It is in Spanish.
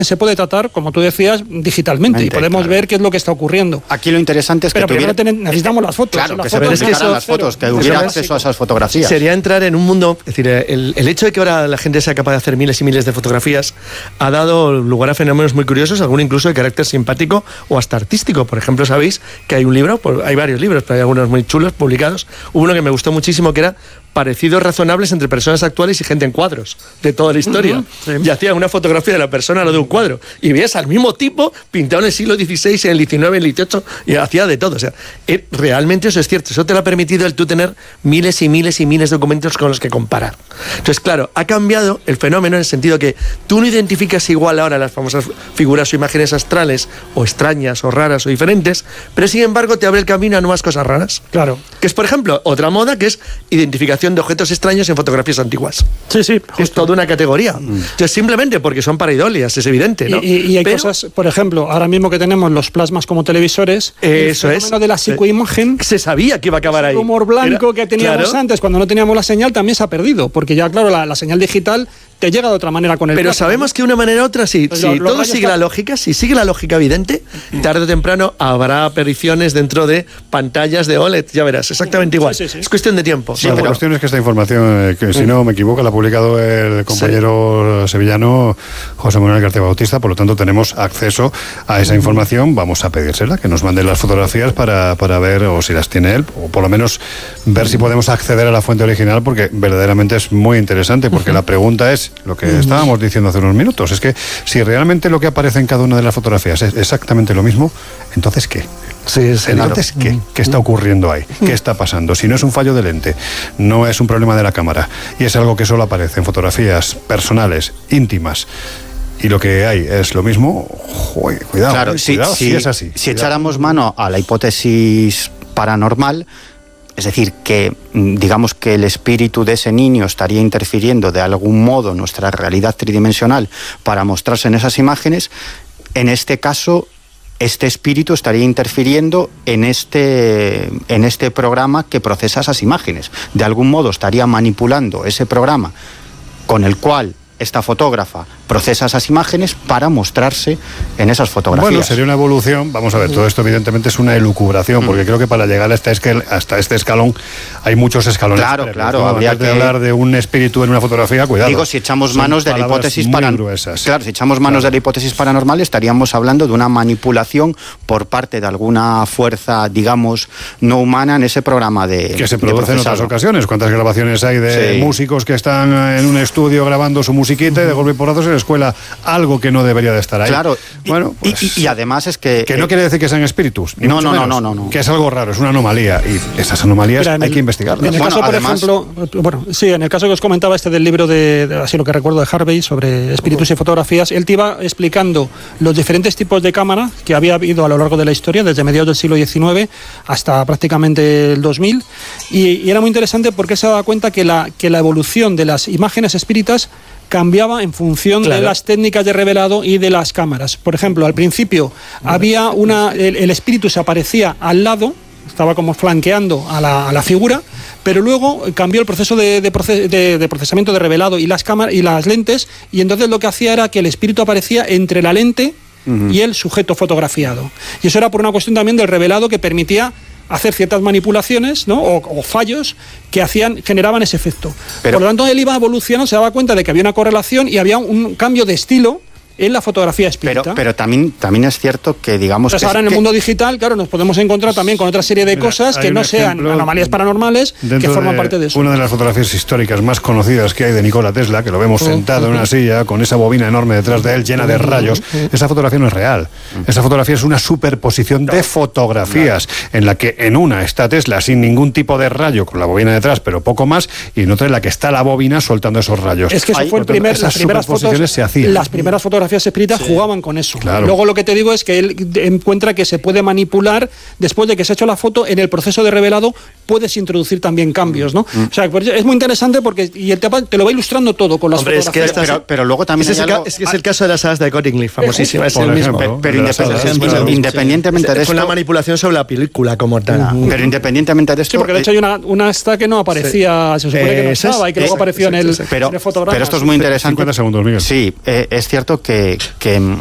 se puede tratar, como tú decías, digitalmente, y podemos ver qué es lo que está ocurriendo. Aquí lo interesante es que necesitamos las fotos. Claro, que se publicaran las fotos, que hubiera acceso a esas fotografías. Sería entrar en un mundo, es decir, el hecho de que ahora la gente sea capaz de hacer miles y miles de fotografías ha dado lugar a fenómenos muy curiosos, algunos incluso de carácter simpático o hasta artístico. Por ejemplo, sabéis que hay un libro, hay varios libros, pero hay algunos muy chulos publicados. Hubo uno que me gustó muchísimo, que era parecidos razonables entre personas actuales y gente en cuadros de toda la historia. Sí. Y hacía una fotografía de la persona, lo de un cuadro, y veías al mismo tipo pintado en el siglo XVI, en el XIX, en el XVIII, y hacía de todo. O sea, realmente eso es cierto. Eso te lo ha permitido el tú tener miles y miles y miles de documentos con los que comparar. Entonces, claro, ha cambiado el fenómeno en el sentido que tú no identificas igual ahora las famosas figuras o imágenes astrales, o extrañas, o raras, o diferentes, pero sin embargo te abre el camino a nuevas cosas raras. Claro. Que es, por ejemplo, otra moda, que es identificación de objetos extraños en fotografías antiguas. Sí, sí. Es toda una categoría. Entonces, simplemente porque son pareidolias, es evidente, ¿no? Y hay cosas, por ejemplo, ahora mismo que tenemos los plasmas como televisores, eso el fenómeno de la psicoimagen, se sabía que iba a acabar ahí. El humor blanco que teníamos antes, cuando no teníamos la señal, también se ha perdido, porque ya, claro, la señal digital te llega de otra manera con el Pero plasma, sabemos que de una manera u otra, si todo sigue la lógica, si sigue la lógica evidente, tarde o temprano habrá apariciones dentro de pantallas de OLED, ya verás, exactamente igual. Sí. Es cuestión de tiempo. Sí, la cuestión es que esta información, que si no me equivoco, la ha publicado el compañero sevillano José Manuel García Bautista, por lo tanto tenemos acceso a esa información. Vamos a pedírsela, que nos mande las fotografías para ver, o si las tiene él, o por lo menos ver si podemos acceder a la fuente original, porque verdaderamente es muy interesante, porque la pregunta es lo que estábamos diciendo hace unos minutos, es que si realmente lo que aparece en cada una de las fotografías es exactamente lo mismo, entonces ¿qué? Sí, entonces, ¿qué está ocurriendo ahí? ¿Qué está pasando? Si no es un fallo de lente, no es un problema de la cámara, y es algo que solo aparece en fotografías personales, íntimas, y lo que hay es lo mismo, cuidado, claro, cuidado, si es así. Si echáramos mano a la hipótesis paranormal, es decir, que digamos que el espíritu de ese niño estaría interfiriendo de algún modo en nuestra realidad tridimensional para mostrarse en esas imágenes, en este caso este espíritu estaría interfiriendo en este programa que procesa esas imágenes. De algún modo estaría manipulando ese programa con el cual esta fotógrafa procesa esas imágenes para mostrarse en esas fotografías. Bueno, sería una evolución. Vamos a ver, todo esto evidentemente es una elucubración, porque creo que para llegar hasta este escalón hay muchos escalones. Claro, habría que hablar de un espíritu en una fotografía, cuidado. Digo, si echamos manos de la hipótesis si echamos manos de la hipótesis paranormal, estaríamos hablando de una manipulación por parte de alguna fuerza, digamos, no humana en ese programa que se produce en otras ocasiones. ¿Cuántas grabaciones hay de músicos que están en un estudio grabando su musiquita y de golpe y porrazo se les cuela algo que no debería de estar ahí? Claro, bueno, pues, y además es que no quiere decir que sean espíritus, ni no, mucho menos, que es algo raro, es una anomalía, y esas anomalías hay que investigarlas. En el caso, por ejemplo, en el caso que os comentaba del libro así lo que recuerdo, de Harvey, sobre espíritus y fotografías, él te iba explicando los diferentes tipos de cámara que había habido a lo largo de la historia, desde mediados del siglo XIX hasta prácticamente el 2000, y era muy interesante porque se daba cuenta que la evolución de las imágenes espíritas cambiaba en función de las técnicas de revelado y de las cámaras. Por ejemplo, al principio había el espíritu se aparecía al lado, estaba como flanqueando a la figura, pero luego cambió el proceso de procesamiento de revelado y las cámaras y las lentes, y entonces lo que hacía era que el espíritu aparecía entre la lente y el sujeto fotografiado. Y eso era por una cuestión también del revelado, que permitía hacer ciertas manipulaciones, ¿no? o fallos que generaban ese efecto. Por lo tanto, él iba evolucionando, se daba cuenta de que había una correlación y había un cambio de estilo en la fotografía espírita. Pero también es cierto que, digamos... Entonces, ahora en el mundo digital, claro, nos podemos encontrar también con otra serie de cosas que no sean anomalías paranormales, que forman parte de eso. Una de las fotografías históricas más conocidas que hay de Nikola Tesla, que lo vemos sentado en una silla con esa bobina enorme detrás de él, llena de rayos, esa fotografía no es real. Esa fotografía es una superposición de fotografías, en la que en una está Tesla sin ningún tipo de rayo, con la bobina detrás, pero poco más, y en otra en la que está la bobina soltando esos rayos. Es que eso fue las primeras fotos, se hacían. Las primeras fotografías espíritas jugaban con eso. Claro. Luego lo que te digo es que él encuentra que se puede manipular después de que se ha hecho la foto. En el proceso de revelado puedes introducir también cambios, ¿no? O sea, es muy interesante porque y te lo va ilustrando todo con las fotografías. Pero luego también es el caso de las alas de Cottingley, famosísima, es el mismo. Pero independientemente de esto, con la manipulación sobre la película como tal. Pero independientemente de esto, sí, porque de hecho hay una esta que no aparecía, se supone que no estaba y que luego apareció en el fotograma. Pero esto es muy interesante. 50 segundos, Miguel. Sí, es cierto que que